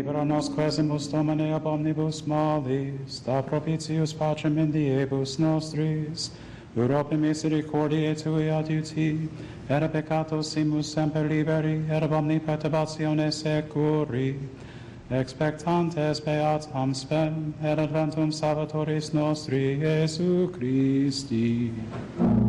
libera nos quesimus Domine ab omnibus malis, da propitius pacem in diebus nostris, Europe misericordiae Tui adiuti, et a peccatos simus semper liberi, et ab omni perturbatione securi, expectantes beatam spem, et adventum Salvatoris nostri, Iesu Christi.